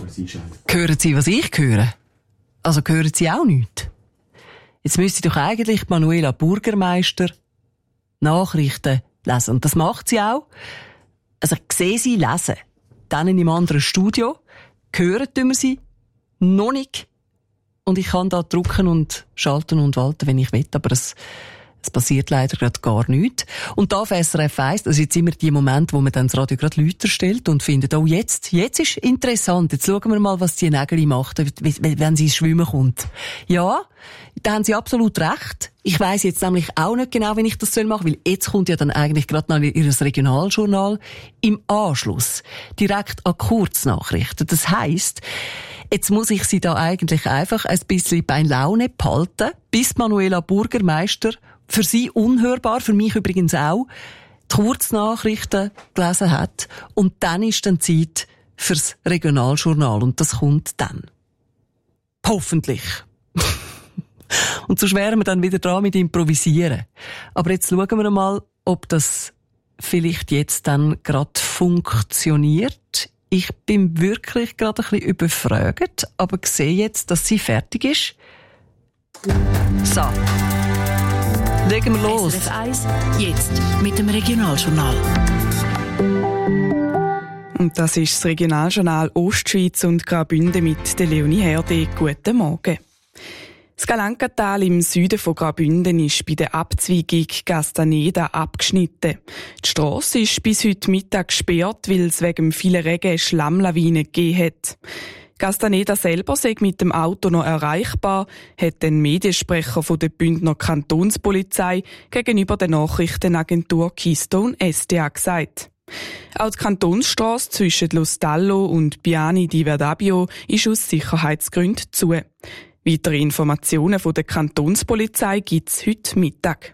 Hören Sie, was ich höre? Also hören Sie auch nichts? Jetzt müsste doch eigentlich Manuela Bürgermeister Nachrichten lesen. Und das macht sie auch. Also ich sehe sie lesen. Dann in einem anderen Studio. Hören tun wir sie noch nicht. Und ich kann da drücken und schalten und walten, wenn ich will. Aber es passiert leider gerade gar nichts. Und da auf SRF 1, das ist jetzt immer die Moment, wo man dann das Radio gerade lauter stellt und findet, oh, jetzt ist interessant. Jetzt schauen wir mal, was die Nägel macht, wenn sie ins Schwimmen kommt. Ja, da haben Sie absolut recht. Ich weiss jetzt nämlich auch nicht genau, wie ich das machen soll, weil jetzt kommt ja dann eigentlich gerade noch Ihr Regionaljournal im Anschluss. Direkt an Kurznachrichten. Das heisst, jetzt muss ich Sie da eigentlich einfach ein bisschen bei Laune behalten, bis Manuela Bürgermeister, für Sie unhörbar, für mich übrigens auch, die Kurznachrichten gelesen hat. Und dann ist dann Zeit fürs Regionaljournal. Und das kommt dann. Hoffentlich. Und so wären wir dann wieder dran mit Improvisieren. Aber jetzt schauen wir mal, ob das vielleicht jetzt dann gerade funktioniert. Ich bin wirklich gerade ein bisschen überfragt, aber sehe jetzt, dass sie fertig ist. So. Legen wir los. SRF 1, jetzt mit dem Regionaljournal. Und das ist das Regionaljournal Ostschweiz und Graubünden mit der Leonie Herde. Guten Morgen. Das Galankatal im Süden von Graubünden ist bei der Abzweigung Castaneda abgeschnitten. Die Strasse ist bis heute Mittag gesperrt, weil es wegen vielen Regen Schlammlawinen gegeben hat. Castaneda selber sei mit dem Auto noch erreichbar, hat ein Mediensprecher von der Bündner Kantonspolizei gegenüber der Nachrichtenagentur Keystone SDA gesagt. Auch die Kantonsstrasse zwischen Lostallo und Piani di Verdabio ist aus Sicherheitsgründen zu. Weitere Informationen von der Kantonspolizei gibt's heute Mittag.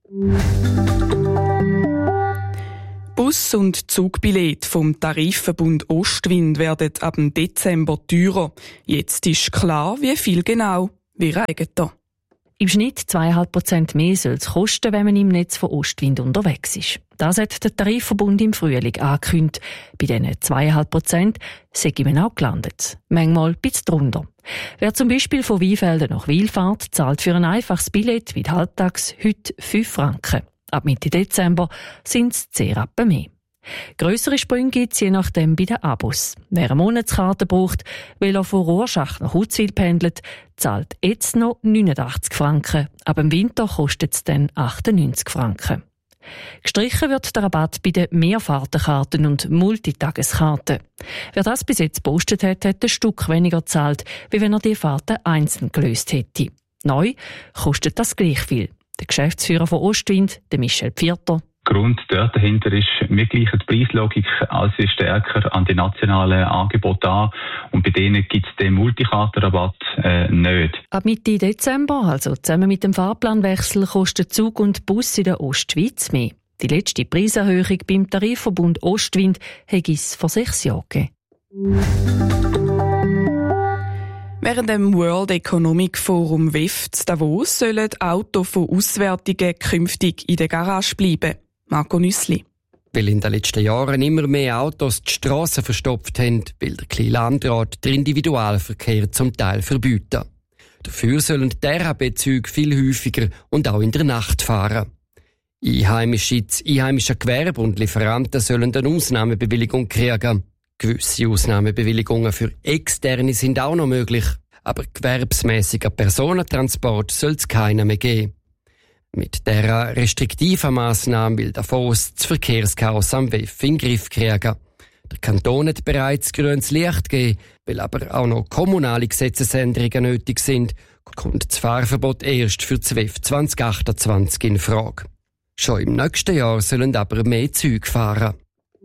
Bus- und Zugbillette vom Tarifverbund Ostwind werden ab dem Dezember teurer. Jetzt ist klar, wie viel genau. Wir reden da. Im Schnitt 2,5% mehr soll es kosten, wenn man im Netz von Ostwind unterwegs ist. Das hat der Tarifverbund im Frühling angekündigt. Bei diesen 2,5% sei man auch gelandet. Manchmal ein bisschen drunter. Wer zum Beispiel von Weinfelden nach Wil fährt, zahlt für ein einfaches Billett wie halbtags heute 5 Franken. Ab Mitte Dezember sind es 10 Rappen mehr. Grössere Sprünge gibt es je nachdem bei den Abos. Wer eine Monatskarte braucht, weil er von Rorschach nach Hutzwil pendelt, zahlt jetzt noch 89 Franken. Ab im Winter kostet es dann 98 Franken. Gestrichen wird der Rabatt bei den Mehrfahrtenkarten und Multitageskarten. Wer das bis jetzt gepostet hat, hat ein Stück weniger gezahlt, wie wenn er die Fahrten einzeln gelöst hätte. Neu kostet das gleich viel. Der Geschäftsführer von Ostwind, der Michel Pfirter. Grund dort dahinter ist, wir gleichen die Preislogik als stärker an die nationalen Angebote an und bei denen gibt es den Multikartenrabatt nicht. Ab Mitte Dezember, also zusammen mit dem Fahrplanwechsel, kosten Zug und Bus in der Ostschweiz mehr. Die letzte Preiserhöhung beim Tarifverbund Ostwind hat es vor 6 Jahren gegeben. Während dem World Economic Forum WEF in Davos sollen Autos von Auswärtigen künftig in der Garage bleiben. Marco Nüssli. Weil in den letzten Jahren immer mehr Autos die Strassen verstopft haben, will der kleine Landrat den Individualverkehr zum Teil verbieten. Dafür sollen die RHB-Züge viel häufiger und auch in der Nacht fahren. Einheimische Gewerbe und Lieferanten sollen eine Ausnahmebewilligung kriegen. Gewisse Ausnahmebewilligungen für Externe sind auch noch möglich, aber gewerbsmäßiger Personentransport soll es keiner mehr geben. Mit dieser restriktiven Massnahme will Davos das Verkehrschaos am WEF in den Griff kriegen. Der Kanton hat bereits grünes Licht gegeben, weil aber auch noch kommunale Gesetzesänderungen nötig sind, kommt das Fahrverbot erst für das WEF 2028 in Frage. Schon im nächsten Jahr sollen aber mehr Züge fahren.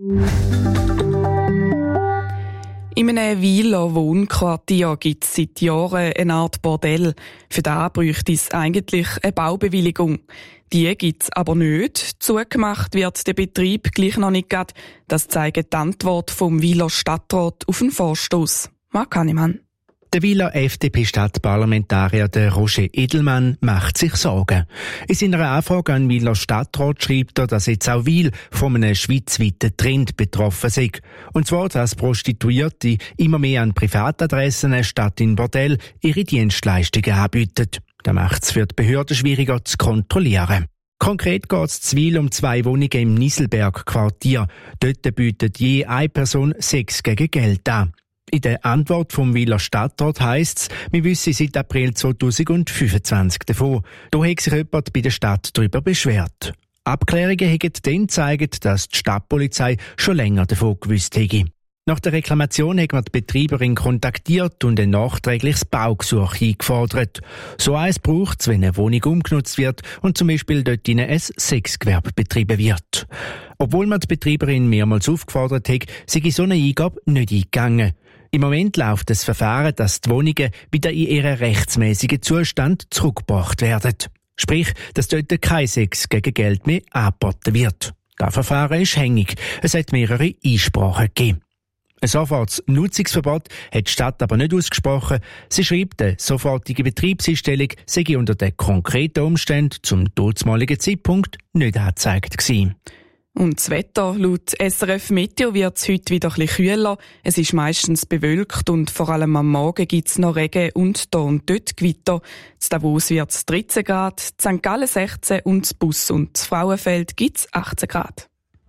In einem Wiler Wohnquartier gibt es seit Jahren eine Art Bordell. Für das bräuchte es eigentlich eine Baubewilligung. Die gibt es aber nicht. Zugemacht wird der Betrieb gleich noch nicht grad. Das zeigt die Antwort vom Wiler Stadtrat auf den Vorstoss. Marc Hannemann. Der Wieler FDP-Stadtparlamentarier Roger Edelmann macht sich Sorgen. In seiner Anfrage an Wieler Stadtrat schreibt er, dass jetzt auch Wil von einem schweizweiten Trend betroffen sei. Und zwar, dass Prostituierte immer mehr an Privatadressen statt in Bordell ihre Dienstleistungen anbieten. Das macht es für die Behörden schwieriger zu kontrollieren. Konkret geht es zu Wil um 2 Wohnungen im Nisselberg-Quartier. Dort bietet je eine Person Sex gegen Geld an. In der Antwort vom Wieler Stadtrat heisst es, wir wissen seit April 2025 davon. Da hat sich jemand bei der Stadt darüber beschwert. Abklärungen haben dann gezeigt, dass die Stadtpolizei schon länger davon gewusst hätte. Nach der Reklamation hat man die Betreiberin kontaktiert und ein nachträgliches Baugesuch eingefordert. So eins braucht es, wenn eine Wohnung umgenutzt wird und zum Beispiel dort ein Sexgewerbe betrieben wird. Obwohl man die Betreiberin mehrmals aufgefordert hat, sei so eine Eingabe nicht eingegangen. Im Moment läuft das Verfahren, dass die Wohnungen wieder in ihren rechtsmäßigen Zustand zurückgebracht werden. Sprich, dass dort kein Sex gegen Geld mehr angeboten wird. Das Verfahren ist hängig. Es hat mehrere Einsprachen gegeben. Ein sofortiges Nutzungsverbot hat die Stadt aber nicht ausgesprochen. Sie schreibt, eine sofortige Betriebseinstellung sei unter den konkreten Umständen zum damaligen Zeitpunkt nicht angezeigt gewesen. Und das Wetter, laut SRF Meteo wird es heute wieder ein bisschen kühler. Es ist meistens bewölkt und vor allem am Morgen gibt es noch Regen und da und dort Gewitter. In Davos wird es 13 Grad, in St. Gallen 16 und in Bus und in Frauenfeld gibt es 18 Grad.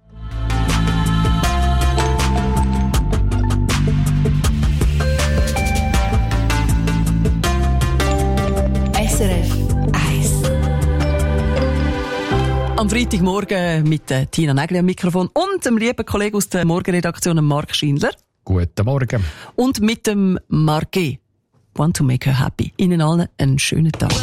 SRF 1. Am Freitagmorgen mit Tina Nägli am Mikrofon und dem lieben Kollegen aus der Morgenredaktion, Marc Schindler. Guten Morgen. Und mit dem Marquet. Want to make her happy. Ihnen allen einen schönen Tag.